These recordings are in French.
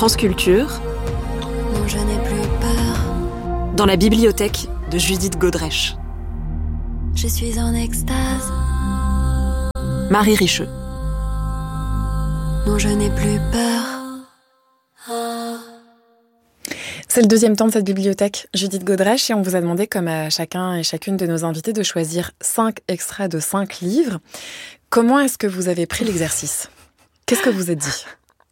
France Culture, non, je n'ai plus peur. Dans la bibliothèque de Judith Godrèche. Je suis en extase. Marie Richeux. Non, je n'ai plus peur. C'est le deuxième temps de cette bibliothèque Judith Godrèche et on vous a demandé, comme à chacun et chacune de nos invités, de choisir 5 extraits de 5 livres. Comment est-ce que vous avez pris l'exercice ? Qu'est-ce que vous êtes dit ?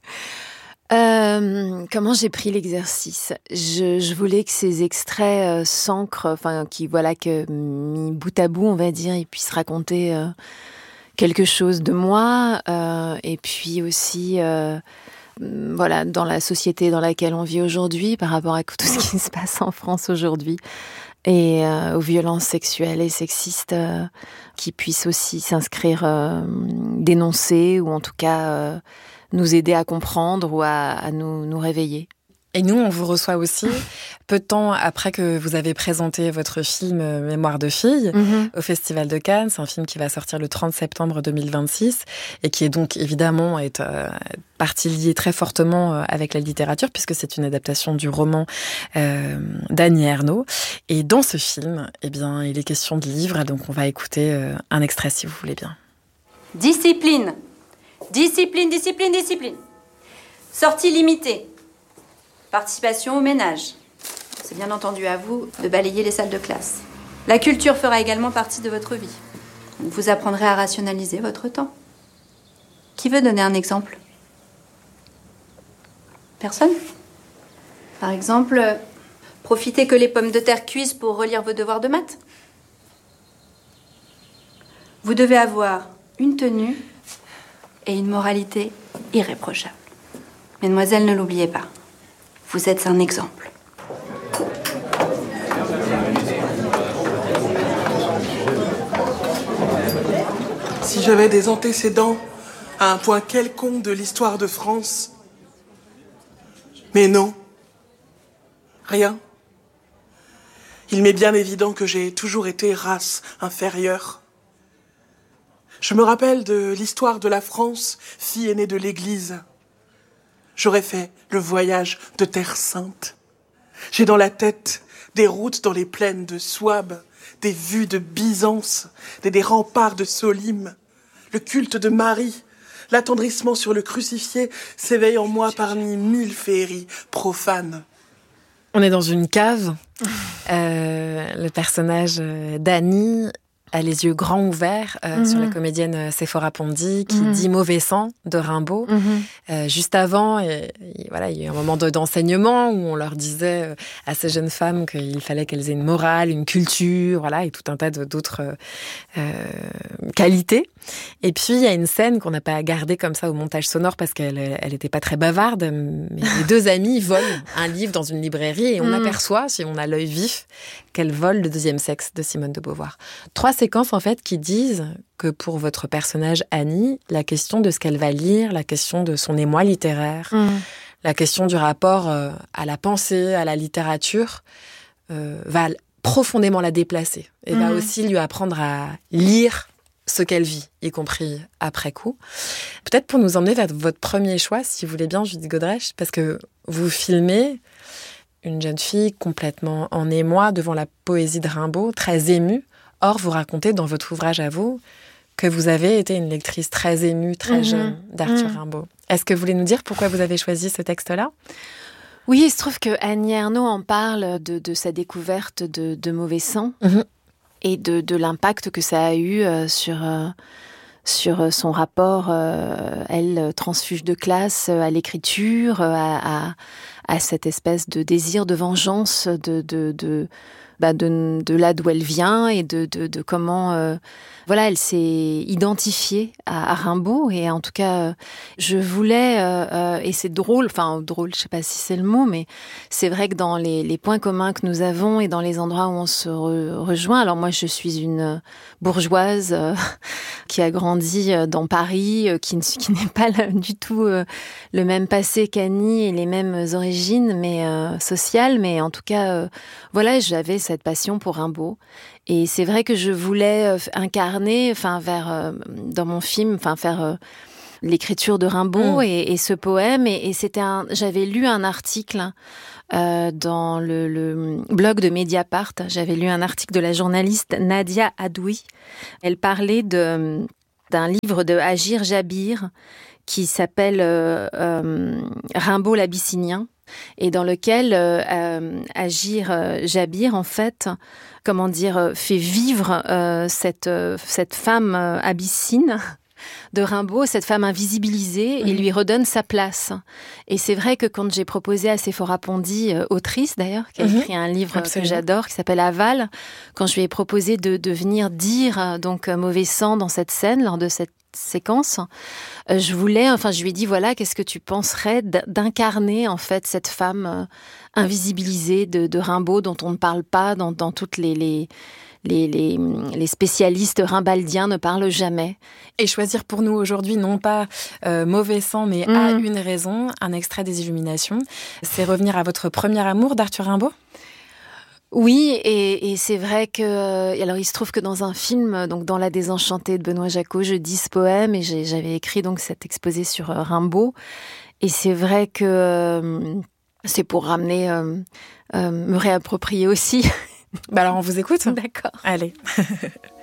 Comment j'ai pris l'exercice ? Je voulais que ces extraits s'ancrent, que mis bout à bout, on va dire, ils puissent raconter quelque chose de moi, et puis aussi, dans la société dans laquelle on vit aujourd'hui, par rapport à tout ce qui se passe en France aujourd'hui, et aux violences sexuelles et sexistes, qui puissent aussi s'inscrire, dénoncer, ou en tout cas nous aider à comprendre ou à nous réveiller. Et nous, on vous reçoit aussi peu de temps après que vous avez présenté votre film Mémoire de fille au Festival de Cannes. C'est un film qui va sortir le 30 septembre 2026 et qui est donc évidemment partie liée très fortement avec la littérature puisque c'est une adaptation du roman d'Annie Ernaux. Et dans ce film, il est question de livres, donc on va écouter un extrait si vous voulez bien. Discipline. Discipline, discipline, discipline. Sortie limitée. Participation au ménage. C'est bien entendu à vous de balayer les salles de classe. La culture fera également partie de votre vie. Vous apprendrez à rationaliser votre temps. Qui veut donner un exemple ? Personne ? Par exemple, profitez que les pommes de terre cuisent pour relire vos devoirs de maths. Vous devez avoir une tenue et une moralité irréprochable. Mesdemoiselles, ne l'oubliez pas. Vous êtes un exemple. Si j'avais des antécédents à un point quelconque de l'histoire de France. Mais non. Rien. Il m'est bien évident que j'ai toujours été race inférieure. Je me rappelle de l'histoire de la France, fille aînée de l'Église. J'aurais fait le voyage de Terre Sainte. J'ai dans la tête des routes dans les plaines de Souabe, des vues de Byzance, des remparts de Solim, le culte de Marie, l'attendrissement sur le crucifié s'éveille en moi parmi 1000 féeries profanes. On est dans une cave. Le personnage d'Annie a les yeux grands ouverts sur la comédienne Sephora Pondy qui dit mauvais sang de Rimbaud. Juste avant, il y a eu un moment d'enseignement où on leur disait à ces jeunes femmes qu'il fallait qu'elles aient une morale, une culture, et tout un tas d'autres qualités. Et puis, il y a une scène qu'on n'a pas gardée comme ça au montage sonore parce qu'elle était pas très bavarde, mais les deux amies volent un livre dans une librairie et on aperçoit, si on a l'œil vif, qu'elles volent Le deuxième sexe de Simone de Beauvoir. 3 séquences, en fait, qui disent que pour votre personnage Annie, la question de ce qu'elle va lire, la question de son émoi littéraire, la question du rapport à la pensée, à la littérature, va profondément la déplacer et va aussi lui apprendre à lire ce qu'elle vit, y compris après coup. Peut-être pour nous emmener vers votre premier choix, si vous voulez bien, Judith Godrèche, parce que vous filmez une jeune fille complètement en émoi devant la poésie de Rimbaud, très émue. Or, vous racontez dans votre ouvrage à vous que vous avez été une lectrice très émue, très jeune d'Arthur Rimbaud. Est-ce que vous voulez nous dire pourquoi vous avez choisi ce texte-là ? Oui, il se trouve que Annie Ernaux en parle de sa découverte de mauvais sang et de l'impact que ça a eu sur son rapport, elle, transfuge de classe, à l'écriture, à cette espèce de désir de vengeance de là d'où elle vient et de comment elle s'est identifiée à Rimbaud. Et en tout cas, je voulais, et c'est drôle, je sais pas si c'est le mot, mais c'est vrai que dans les points communs que nous avons et dans les endroits où on se rejoint, alors moi je suis une bourgeoise qui a grandi dans Paris, qui n'est pas du tout le même passé qu'Annie et les mêmes origines mais sociales, mais en tout cas j'avais cette passion pour Rimbaud. Et c'est vrai que je voulais incarner, dans mon film, faire l'écriture de Rimbaud et ce poème. Et j'avais lu un article dans le blog de Mediapart. J'avais lu un article de la journaliste Nadia Adoui. Elle parlait d'un livre de Agir Jabir qui s'appelle Rimbaud l'Abyssinien, et dans lequel Agir Jabir, en fait, fait vivre cette femme abyssine de Rimbaud, cette femme invisibilisée, et lui redonne sa place. Et c'est vrai que quand j'ai proposé à Séphora Pondy, autrice d'ailleurs, qui a écrit un livre que j'adore, qui s'appelle Aval, quand je lui ai proposé de venir dire donc Mauvais sang dans cette scène, lors de cette séquence, je lui ai dit, voilà, qu'est-ce que tu penserais d'incarner en fait cette femme invisibilisée de Rimbaud, dont on ne parle pas, dans toutes les spécialistes rimbaldiens ne parlent jamais. Et choisir pour nous aujourd'hui, non pas Mauvais sang, mais À une raison, un extrait des Illuminations, c'est revenir à votre premier amour d'Arthur Rimbaud ? Oui, et c'est vrai que... alors, il se trouve que dans un film, donc dans La Désenchantée de Benoît Jacquot, je dis ce poème, et j'avais écrit donc cet exposé sur Rimbaud. Et c'est vrai que c'est pour ramener... me réapproprier aussi. Alors, on vous écoute ? D'accord. Allez.